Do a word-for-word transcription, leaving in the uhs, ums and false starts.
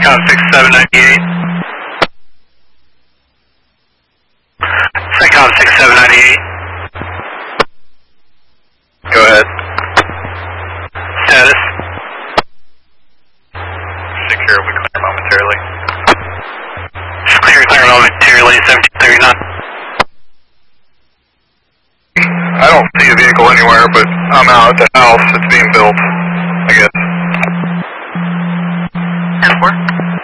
SECOM six seven ninety-eight. SECOM six seven ninety-eight. Go ahead. Status. Secure, we clear momentarily. Clear, clear momentarily, seventeen thirty-nine. I don't see a vehicle anywhere, but I'm out at the house. It's being built, I guess. ten four.